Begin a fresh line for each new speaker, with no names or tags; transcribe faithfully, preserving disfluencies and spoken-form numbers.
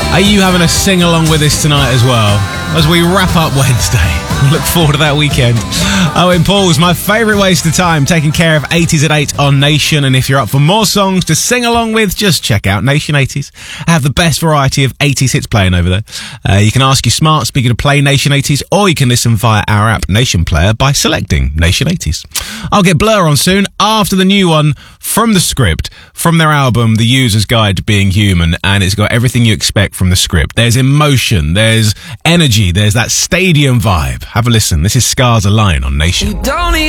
Are you having a sing-along with us tonight as well, as we wrap up Wednesday? Look forward to that weekend. Owen Paul's my favourite waste of time, taking care of eighties at eight on Nation. And if you're up for more songs to sing along with, just check out Nation eighties. I have the best variety of eighties hits playing over there. Uh, you can ask your smart speaker to play Nation eighties, or you can listen via our app Nation Player by selecting Nation eighties. I'll get Blur on soon after the new one from The Script, from their album The User's Guide to Being Human, and it's got everything you expect from The Script. There's emotion, there's energy, there's that stadium vibe. Have a listen. This is Scars Align on Nation.